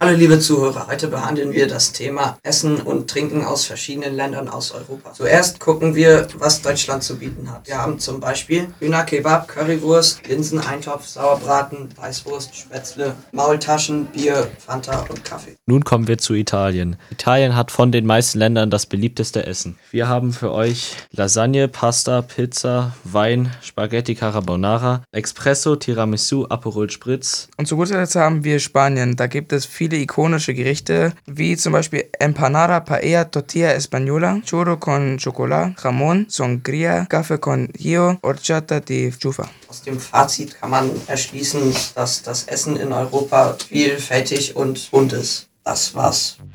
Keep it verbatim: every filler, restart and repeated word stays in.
Hallo liebe Zuhörer, heute behandeln wir das Thema Essen und Trinken aus verschiedenen Ländern aus Europa. Zuerst gucken wir, was Deutschland zu bieten hat. Wir haben zum Beispiel Hühner, Kebab, Currywurst, Linseneintopf, Sauerbraten, Weißwurst, Spätzle, Maultaschen, Bier, Fanta und Kaffee. Nun kommen wir zu Italien. Italien hat von den meisten Ländern das beliebteste Essen. Wir haben für euch Lasagne, Pasta, Pizza, Wein, Spaghetti Carbonara, Espresso, Tiramisu, Aperol Spritz. Und zu guter Letzt haben wir Spanien. Da gibt es viele ikonische Gerichte, wie zum Beispiel Empanada, Paella, Tortilla Española, Churro con Chocolate, Jamón, Sangria, Café con Gio, Horchata di Chufa. Aus dem Fazit kann man erschließen, dass das Essen in Europa vielfältig und bunt ist. Das war's.